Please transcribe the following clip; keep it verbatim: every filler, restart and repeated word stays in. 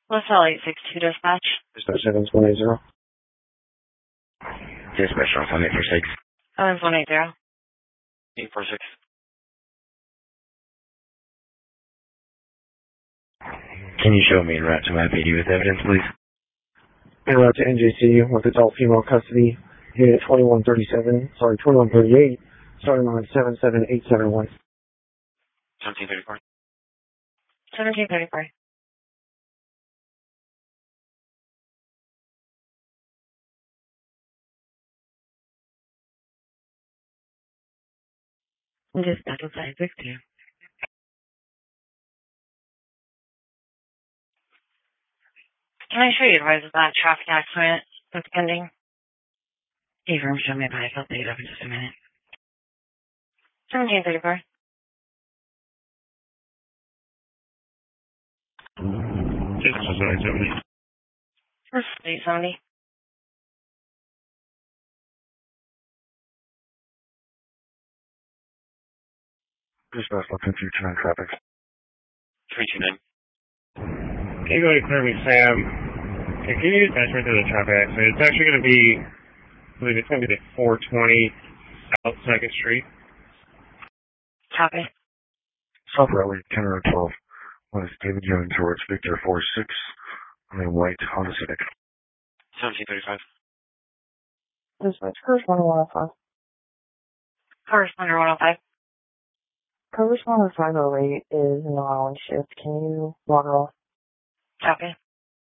LaSalle eight six two dispatch. Dispatch Evans one eight zero. Dispatch on eight four six. Evans one eight zero. eight four six. Can you show me en route to my P D with evidence, please? En route to N J C with adult female custody, unit twenty-one thirty-seven, sorry, twenty-one thirty-eight, starting on seven seven eight seven one. seventeen thirty-four. seventeen thirty-four. Dispatch with eight six two. Can I show you advise of that traffic accident that's pending? You can show me if I felt date up in just a minute. seventeen thirty-four. Dispatch one eight seventy. eight seventy. Dispatch looking through tonight traffic. three two nine. Can you go to Kirby, Sam? Okay, can you dispatch me to the traffic accident? It's actually going to be, I believe it's going to be the four twenty South second Street. Copy. South Raleigh, ten or twelve. With David Young towards Victor four six on a white Honda Civic. seventeen thirty-five. Dispatch, correspondent one oh five. Correspondent one oh five. Correspondent five oh eight is not on shift. Can you log her off? Copy.